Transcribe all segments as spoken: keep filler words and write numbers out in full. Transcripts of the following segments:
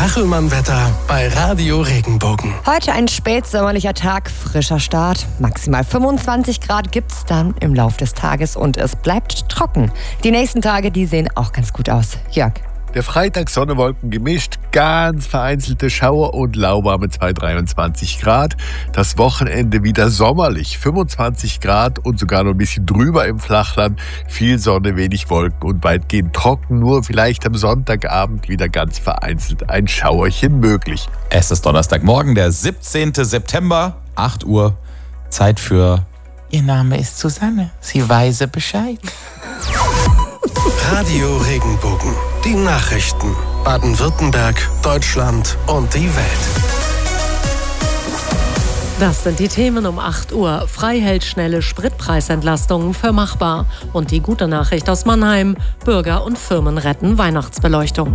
Kachelmann-Wetter bei Radio Regenbogen. Heute ein spätsommerlicher Tag, frischer Start. Maximal fünfundzwanzig Grad gibt's dann im Lauf des Tages und es bleibt trocken. Die nächsten Tage, die sehen auch ganz gut aus. Jörg. Der Freitag Sonne, Wolken gemischt, ganz vereinzelte Schauer und lauwarme zwei bis dreiundzwanzig Grad. Das Wochenende wieder sommerlich, fünfundzwanzig Grad und sogar noch ein bisschen drüber im Flachland. Viel Sonne, wenig Wolken und weitgehend trocken, nur vielleicht am Sonntagabend wieder ganz vereinzelt ein Schauerchen möglich. Es ist Donnerstagmorgen, der siebzehnten September, acht Uhr. Zeit für Ihr Name ist Susanne, Sie weiß Bescheid. Radio Regenbogen. Die Nachrichten. Baden-Württemberg, Deutschland und die Welt. Das sind die Themen um acht Uhr. Frei hält schnelle Spritpreisentlastungen für machbar. Und die gute Nachricht aus Mannheim. Bürger und Firmen retten Weihnachtsbeleuchtung.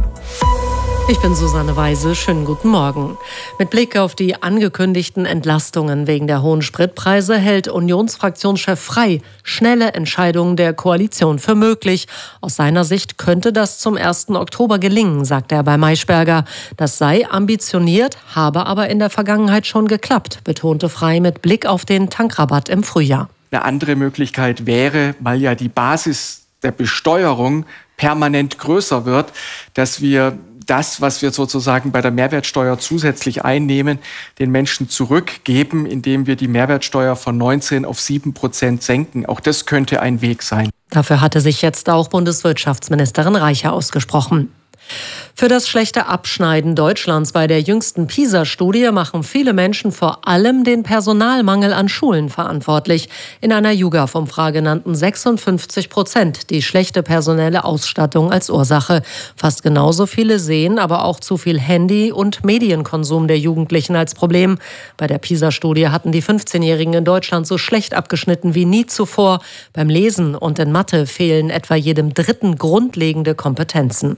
Ich bin Susanne Weise, schönen guten Morgen. Mit Blick auf die angekündigten Entlastungen wegen der hohen Spritpreise hält Unionsfraktionschef Frey schnelle Entscheidungen der Koalition für möglich. Aus seiner Sicht könnte das zum ersten Oktober gelingen, sagt er bei Maischberger. Das sei ambitioniert, habe aber in der Vergangenheit schon geklappt, betonte Frey mit Blick auf den Tankrabatt im Frühjahr. Eine andere Möglichkeit wäre, weil ja die Basis der Besteuerung permanent größer wird, dass wir das, was wir sozusagen bei der Mehrwertsteuer zusätzlich einnehmen, den Menschen zurückgeben, indem wir die Mehrwertsteuer von neunzehn auf sieben Prozent senken. Auch das könnte ein Weg sein. Dafür hatte sich jetzt auch Bundeswirtschaftsministerin Reiche ausgesprochen. Für das schlechte Abschneiden Deutschlands bei der jüngsten PISA-Studie machen viele Menschen vor allem den Personalmangel an Schulen verantwortlich. In einer YouGov-Umfrage nannten sechsundfünfzig Prozent die schlechte personelle Ausstattung als Ursache. Fast genauso viele sehen aber auch zu viel Handy- und Medienkonsum der Jugendlichen als Problem. Bei der PISA-Studie hatten die fünfzehnjährigen in Deutschland so schlecht abgeschnitten wie nie zuvor. Beim Lesen und in Mathe fehlen etwa jedem Dritten grundlegende Kompetenzen.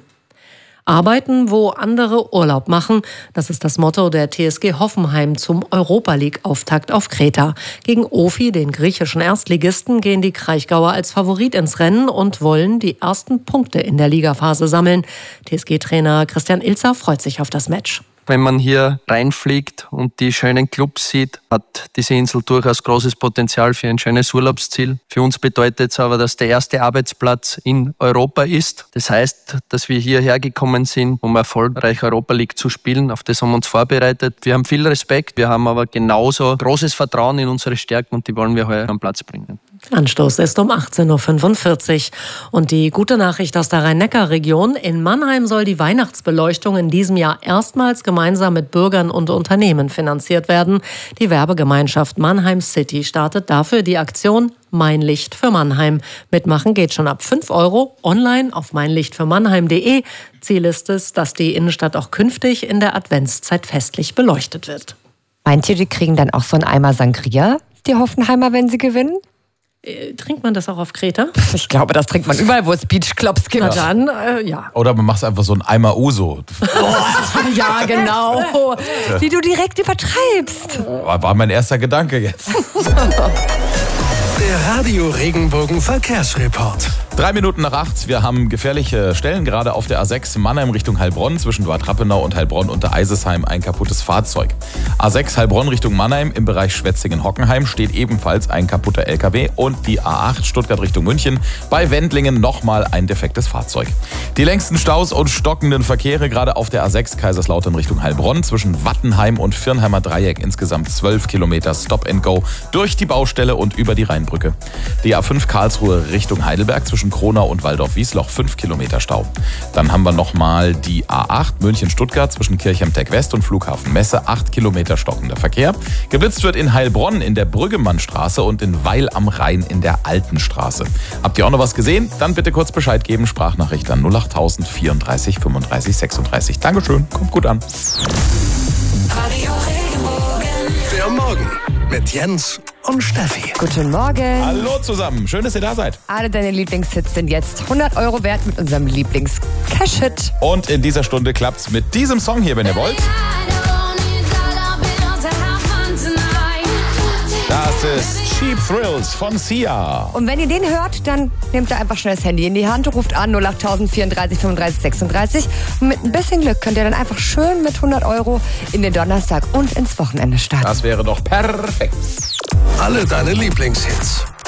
Arbeiten, wo andere Urlaub machen. Das ist das Motto der T S G Hoffenheim zum Europa-League-Auftakt auf Kreta. Gegen Ofi, den griechischen Erstligisten, gehen die Kraichgauer als Favorit ins Rennen und wollen die ersten Punkte in der Ligaphase sammeln. T S G-Trainer Christian Ilzer freut sich auf das Match. Wenn man hier reinfliegt und die schönen Clubs sieht, hat diese Insel durchaus großes Potenzial für ein schönes Urlaubsziel. Für uns bedeutet es aber, dass der erste Arbeitsplatz in Europa ist. Das heißt, dass wir hierher gekommen sind, um erfolgreich Europa League zu spielen. Auf das haben wir uns vorbereitet. Wir haben viel Respekt, wir haben aber genauso großes Vertrauen in unsere Stärken und die wollen wir heuer am Platz bringen. Anstoß ist um achtzehn Uhr fünfundvierzig. Und die gute Nachricht aus der Rhein-Neckar-Region: In Mannheim soll die Weihnachtsbeleuchtung in diesem Jahr erstmals gemeinsam mit Bürgern und Unternehmen finanziert werden. Die Werbegemeinschaft Mannheim City startet dafür die Aktion Mein Licht für Mannheim. Mitmachen geht schon ab fünf Euro online auf mein licht für mannheim punkt de. Ziel ist es, dass die Innenstadt auch künftig in der Adventszeit festlich beleuchtet wird. Meint ihr, die kriegen dann auch so einen Eimer Sangria, die Hoffenheimer, wenn sie gewinnen? Äh, trinkt man das auch auf Kreta? Ich glaube, das trinkt man überall, wo es Beachclubs gibt. Na dann, äh, ja. Oder man macht einfach so einen Eimer Uso. Oh, ja, genau. Wie du direkt übertreibst. War, war mein erster Gedanke jetzt. Der Radio Regenbogen Verkehrsreport. Drei Minuten nach acht. Wir haben gefährliche Stellen, gerade auf der A sechs Mannheim Richtung Heilbronn, zwischen Bad Rappenau und Heilbronn unter Eisesheim ein kaputtes Fahrzeug. A sechs Heilbronn Richtung Mannheim im Bereich Schwetzingen-Hockenheim steht ebenfalls ein kaputter L K W und die A acht Stuttgart Richtung München bei Wendlingen nochmal ein defektes Fahrzeug. Die längsten Staus und stockenden Verkehre gerade auf der A sechs Kaiserslautern Richtung Heilbronn zwischen Wattenheim und Firnheimer Dreieck, insgesamt zwölf Kilometer Stop and Go durch die Baustelle und über die Rheinbrücke. Die A fünf Karlsruhe Richtung Heidelberg zwischen Kronau und Waldorf-Wiesloch fünf Kilometer Stau. Dann haben wir nochmal die A acht München-Stuttgart zwischen Kirchheim-Tech West und Flughafen Messe, acht Kilometer stockender Verkehr. Geblitzt wird in Heilbronn in der Brüggemannstraße und in Weil am Rhein in der Altenstraße. Habt ihr auch noch was gesehen? Dann bitte kurz Bescheid geben. Sprachnachricht an null acht tausend vierunddreißig fünfunddreißig sechsunddreißig. Dankeschön, kommt gut an. Der Morgen mit Jens und Steffi. Guten Morgen. Hallo zusammen, schön, dass ihr da seid. Alle deine Lieblingshits sind jetzt hundert Euro wert mit unserem Lieblings-Cash-Hit. Und in dieser Stunde klappt's mit diesem Song hier, wenn ihr wollt. Das ist Cheap Thrills von Sia. Und wenn ihr den hört, dann nehmt ihr einfach schnell das Handy in die Hand, ruft an null acht vierunddreißig fünfunddreißig sechsunddreißig und mit ein bisschen Glück könnt ihr dann einfach schön mit hundert Euro in den Donnerstag und ins Wochenende starten. Das wäre doch perfekt. Alle deine Lieblingshits.